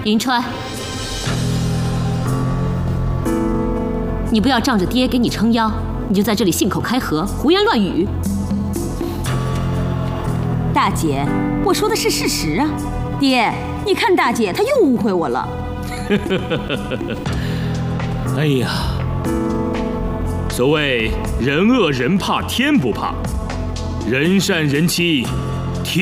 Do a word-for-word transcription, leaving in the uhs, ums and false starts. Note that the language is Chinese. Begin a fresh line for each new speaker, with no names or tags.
银川，你不要仗着爹给你撑腰，你就在这里信口开河、胡言乱语。
大姐，我说的是事实啊。爹，你看大姐她又误会我了。
哎呀，所谓人恶人怕天不怕，人善人欺